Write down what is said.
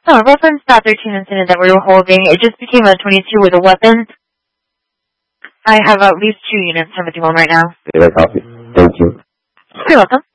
No, reference that 13 incident that we were holding, it just became a 22 with a weapon. I have at least 2 units from 51 right now. Okay, I copy. Thank you. You're welcome.